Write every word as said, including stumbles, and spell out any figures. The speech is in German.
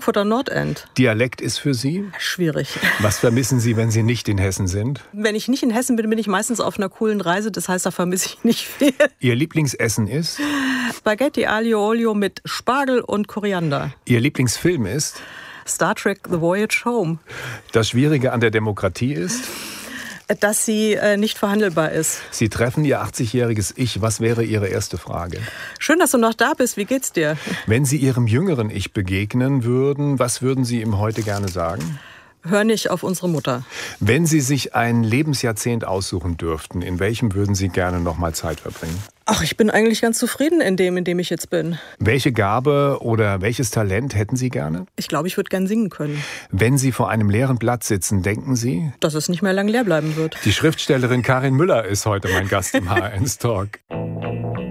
Frankfurter Nordend. Dialekt ist für Sie? Schwierig. Was vermissen Sie, wenn Sie nicht in Hessen sind? Wenn ich nicht in Hessen bin, bin ich meistens auf einer coolen Reise. Das heißt, da vermisse ich nicht viel. Ihr Lieblingsessen ist? Spaghetti Aglio Olio mit Spargel und Koriander. Ihr Lieblingsfilm ist? Star Trek The Voyage Home. Das Schwierige an der Demokratie ist? Dass sie äh, nicht verhandelbar ist. Sie treffen Ihr achtzigjähriges Ich. Was wäre Ihre erste Frage? Schön, dass du noch da bist. Wie geht's dir? Wenn Sie Ihrem jüngeren Ich begegnen würden, was würden Sie ihm heute gerne sagen? Hör nicht auf unsere Mutter. Wenn Sie sich ein Lebensjahrzehnt aussuchen dürften, in welchem würden Sie gerne noch mal Zeit verbringen? Ach, ich bin eigentlich ganz zufrieden in dem, in dem ich jetzt bin. Welche Gabe oder welches Talent hätten Sie gerne? Ich glaube, ich würde gern singen können. Wenn Sie vor einem leeren Blatt sitzen, denken Sie? Dass es nicht mehr lang leer bleiben wird. Die Schriftstellerin Karin Müller ist heute mein Gast im H eins Talk.